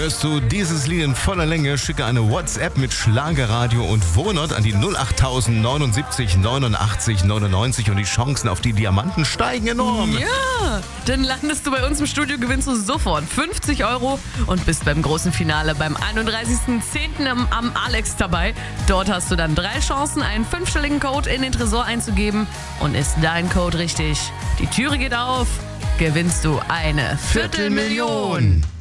Hörst du dieses Lied in voller Länge, schicke eine WhatsApp mit Schlagerradio und Wohnort an die 08000 79 89 99 und die Chancen auf die Diamanten steigen enorm. Ja, dann landest du bei uns im Studio, gewinnst du sofort 50 € und bist beim großen Finale beim 31.10. am Alex dabei. Dort hast du dann 3 Chancen, einen 5-stelligen Code in den Tresor einzugeben und ist dein Code richtig, die Türe geht auf, gewinnst du eine Viertelmillion.